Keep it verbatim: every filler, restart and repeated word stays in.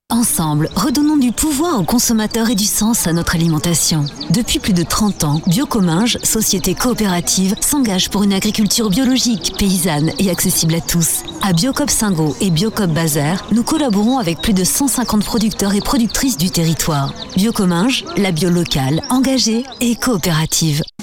Ensemble, redonnons du pouvoir aux consommateurs et du sens à notre alimentation. Depuis plus de trente ans, Biocominges, société coopérative, s'engage pour une agriculture biologique, paysanne et accessible à tous. À Biocoop Saint-Gaud et Biocoop Bazaire, nous collaborons avec plus de cent cinquante producteurs et productrices du territoire. Biocominges, la bio locale, engagée et coopérative.